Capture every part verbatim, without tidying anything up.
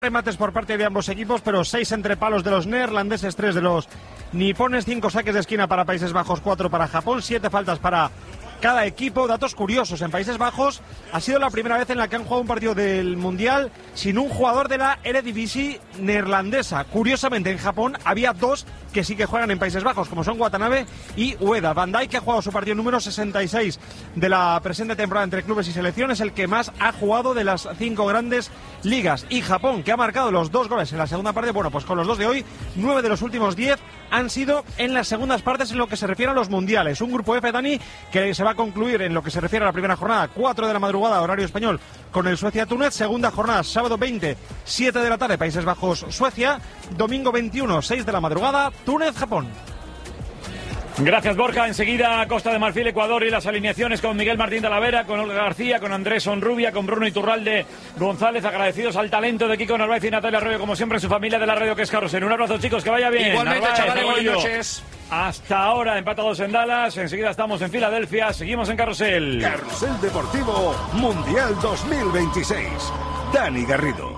Remates por parte de ambos equipos, pero seis entre palos de los neerlandeses, tres de los nipones, cinco saques de esquina para Países Bajos, cuatro para Japón, siete faltas para cada equipo. Datos curiosos: en Países Bajos ha sido la primera vez en la que han jugado un partido del Mundial sin un jugador de la Eredivisie neerlandesa. Curiosamente, en Japón había dos que sí que juegan en Países Bajos, como son Watanabe y Ueda. Van Dijk, que ha jugado su partido número sesenta y seis de la presente temporada entre clubes y selecciones, el que más ha jugado de las cinco grandes ligas. Y Japón, que ha marcado los dos goles en la segunda parte, bueno, pues con los dos de hoy, nueve de los últimos diez han sido en las segundas partes en lo que se refiere a los mundiales. Un grupo F, Dani, que se va a concluir en lo que se refiere a la primera jornada, cuatro de la madrugada, horario español, con el Suecia-Túnez. Segunda jornada, sábado veinte, siete de la tarde, Países Bajos-Suecia. Domingo veintiuno, seis de la madrugada, Túnez-Japón. Gracias, Borja. Enseguida Costa de Marfil, Ecuador, y las alineaciones con Miguel Martín Talavera, con Olga García, con Andrés Onrubia, con Bruno Iturralde González. Agradecidos al talento de Kiko Narváez y Natalia Arroyo, como siempre, en su familia de la radio, que es Carrusel. Un abrazo, chicos, que vaya bien. Igualmente, Narváez, chavales, buenas Arroyo. noches. Hasta ahora empatados en Dallas. Enseguida estamos en Filadelfia. Seguimos en Carrusel. Carrusel Deportivo Mundial dos mil veintiséis. Dani Garrido.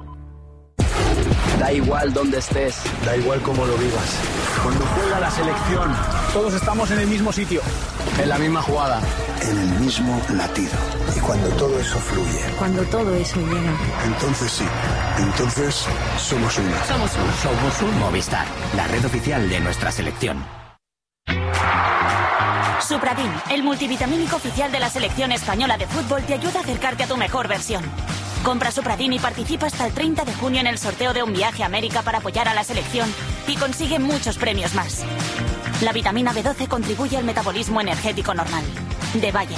Da igual dónde estés, da igual cómo lo vivas. Cuando juega la selección, todos estamos en el mismo sitio, en la misma jugada, en el mismo latido. Y cuando todo eso fluye, cuando todo eso llega, entonces sí, entonces somos uno. Somos uno. Somos un Movistar, la red oficial de nuestra selección. Supradin, el multivitamínico oficial de la selección española de fútbol, te ayuda a acercarte a tu mejor versión. Compra Supradin y participa hasta el treinta de junio en el sorteo de un viaje a América para apoyar a la selección y consigue muchos premios más. La vitamina B doce contribuye al metabolismo energético normal. De Bayer.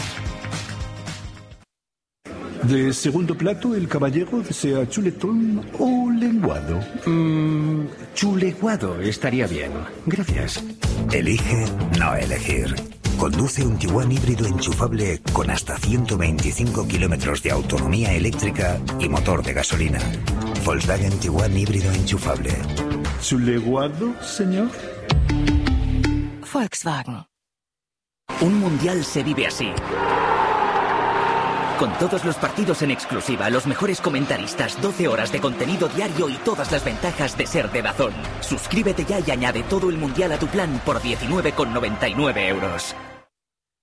De segundo plato, el caballero desea chuletón o lenguado. Mmm, chuleguado estaría bien. Gracias. Elige no elegir. Conduce un Tiguan híbrido enchufable con hasta ciento veinticinco kilómetros de autonomía eléctrica y motor de gasolina. Volkswagen Tiguan híbrido enchufable. ¿Chuleguado, señor? Volkswagen. Un mundial se vive así. Con todos los partidos en exclusiva, los mejores comentaristas, doce horas de contenido diario y todas las ventajas de ser de DAZN. Suscríbete ya y añade todo el mundial a tu plan por diecinueve con noventa y nueve euros.